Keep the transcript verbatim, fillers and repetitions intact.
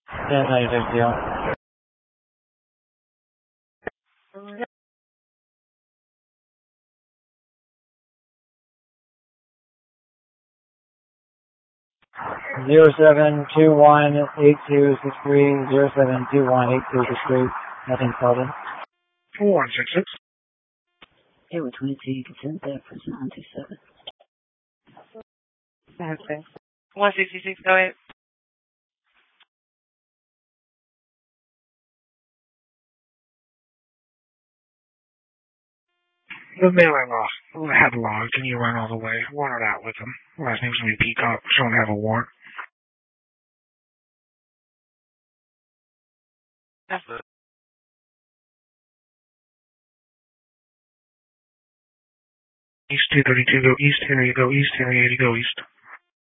Yeah, no, big deal. Zero seven two one eight two six three zero seven two one eight two six three. Nothing called in. One six six. Hey, we're twenty-two. You can send that person on two seven. Okay. One sixty six. Go ahead. The mailing lost. Had logged, and you ran all the way. Wanted out with him. Last name's gonna be Peacock. Don't have a warrant. That's good. East two thirty-two, go east, Henry, go east, Henry eighty, go east.